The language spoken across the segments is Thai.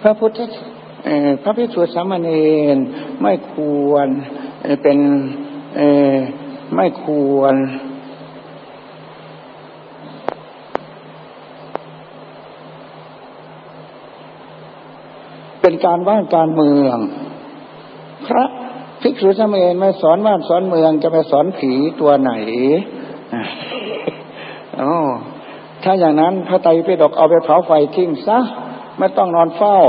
ระพุทธพระภิกษุสามเณรไม่ควรเป็นไม่ควรเป็นการบ้านการเมืองพระภิกษุสามเณรไม่สอนบ้านสอนเมืองจะไปสอนผีตัวไหนถ้าอย่างนั้นพระไตรปิฎกเอาไปเผาไฟทิ้งซะไม่ต้องนอนเฝ้า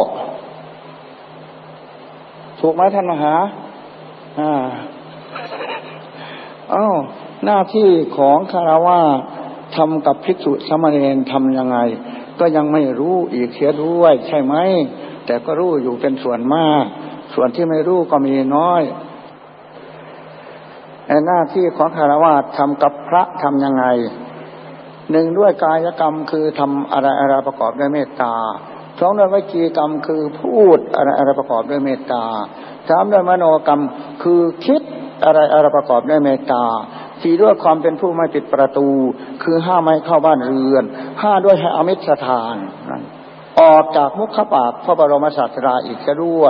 ถูกไหมท่านมหาหน้าที่ของฆราวาสทำกับภิกษุสามเณรทำยังไงก็ยังไม่รู้อีกเสียด้วยใช่ไหมแต่ก็รู้อยู่เป็นส่วนมากส่วนที่ไม่รู้ก็มีน้อยหน้าที่ของฆราวาสทำกับพระทำยังไงหนึ่งด้วยกายกรรมคือทำอะไรประกอบด้วยเมตตาสองด้วยวจีกรรมคือพูดอะไรประกอบด้วยเมตตาสามด้วยมโนกรรมคือคิดอะไรประกอบด้วยเมตตาสี่ด้วยความเป็นผู้ไม่ปิดประตูคือห้ามไม่เข้าบ้านเรือนห้าด้วยให้อมิตรสถานออกจากมุขปากพระบรมศาสดาอีกด้วย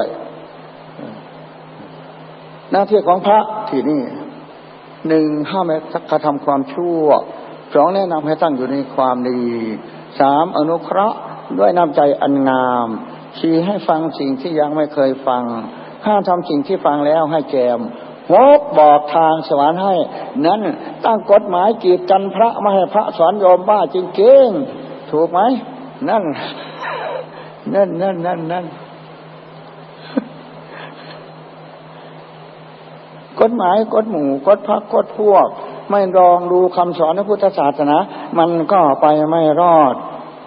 หน้าที่ของพระที่นี่หนึ่งห้ามไม่กระทำความชั่วสองแนะนำให้ตั้งอยู่ในความดีสามอนุเคราะห์ด้วยน้ำใจอันงามสี่ให้ฟังสิ่งที่ยังไม่เคยฟังห้าทำสิ่งที่ฟังแล้วให้แจมหกบอกทางสวรรค์ให้นั้นตั้งกฎหมายกีดกันพระไม่ให้พระสอนโยมบ้าจริงๆถูกไหมนั่นกฎหมายกฎหมู่กฎพรรคกฎพวกไม่ลองดูคำสอนในพุทธศาสนามันก็ไปไม่รอด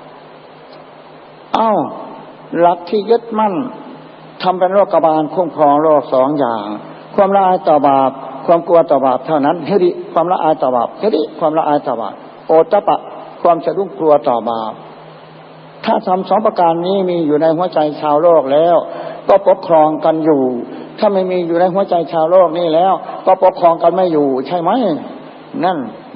หลักที่ยึดมั่นทำเป็นโรคบาลคุ้มครองโลกสองอย่างความละอายต่อบาปความกลัวต่อบาปเท่านั้นหิริความละอายต่อบาปหิริความละอายต่อบาปโอตปะความสะดุ้งกลัวต่อบาปถ้าทำสองประการนี้มีอยู่ในหัวใจชาวโลกแล้วก็ปกครองกันอยู่ถ้าไม่มีอยู่ในหัวใจชาวโลกนี่แล้วก็ปกครองกันไม่อยู่ใช่ไหมนั่น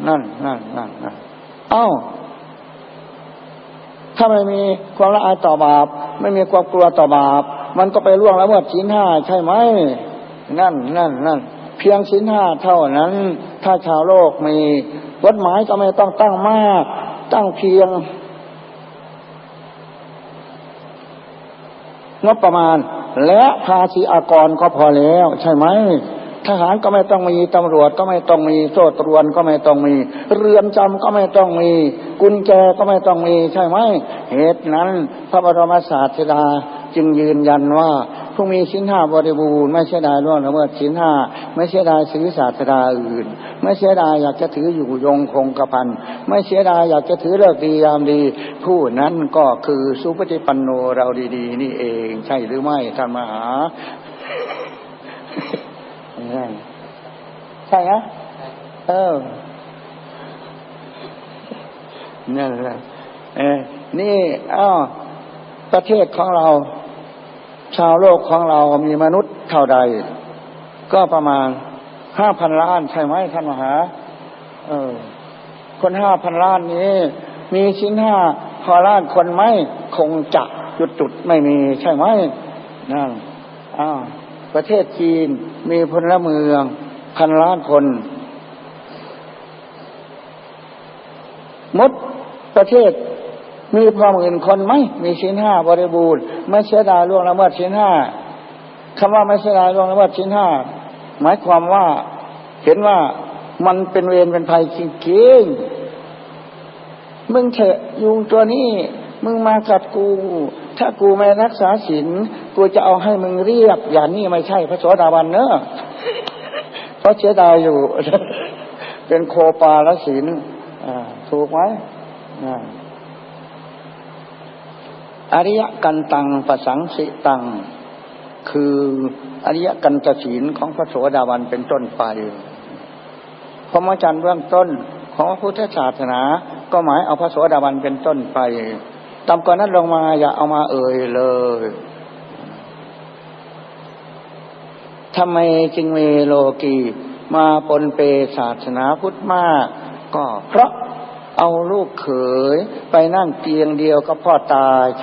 ถ้าไม่มีความละอายต่อบาปไม่มีความกลัวต่อบาปมันก็ไปล่วงละเมิดศีลห้าใช่ไหมนั่นเพียงศีลห้าเท่านั้นถ้าชาวโลกมีกฎหมายก็ไม่ต้องตั้งมากตั้งเพียงงบประมาณและภาษีอากรก็พอแล้วใช่ไหมทหารก็ไม่ต้องมีตำรวจก็ไม่ต้องมีโซ่ตรวนก็ไม่ต้องมีเรือนจำก็ไม่ต้องมีกุญแจก็ไม่ต้องมีใช่ไหมเหตุนั้นพระบรมศาสดาจึงยืนยันว่าผู้มีศีลห้าบริบูรณ์ไม่เสียดายล่วงละเมิดศีลห้าไม่เสียดายศีลศาสดาอื่นไม่เสียดายอยากจะถืออยู่ยงคงกระพันไม่เสียดายอยากจะถือเลิกดียามดีผู้นั้นก็คือสุปฏิปันโนเราดีๆนี่เองใช่หรือไม่ท่านมหาใช่ฮะนั่นแหละนี่ประเทศของเราชาวโลกของเรามีมนุษย์เท่าใดก็ประมาณ 5,000 ล้านใช่ไหมท่านมหาคน 5,000 ล้านนี้มีศีลห้าพอล้านคนไหมคงจะจุดๆไม่มีใช่ไหมนั่นประเทศจีนมีพลเมือง 1,000 ล้านคนหมดประเทศมีพอหมื่นคนไหมมีศีลห้าบริบูรณ์ไม่เสียดายล่วงละเมิดศีลห้าคำว่าไม่เสียดายล่วงละเมิดศีลห้าหมายความว่าเห็นว่ามันเป็นเวรเป็นภัยจริงๆมึงเถอะยุงตัวนี้มึงมากัดกูถ้ากูไม่รักษาศีลกูจะเอาให้มึงเรียบอย่างนี้ไม่ใช่พระโสดาบันเนอะเพราะเสียดายอยู่เป็นโคปาลศีลถูกไหมอริยกันตังปสังสิตังคืออริยกันตศีลของพระโสดาบันเป็นต้นไปพรหมจรรย์เบื้องต้นของพุทธศาสนาก็หมายเอาพระโสดาบันเป็นต้นไปต่ำกว่านั้นลงมาอย่าเอามาเอ่ยเลยทำไมจึงมีโลกีมาปนเปศาสนาพุทธมากก็เพราะเอาลูกเขยไปนั่งเตียงเดียวกับพ่อตา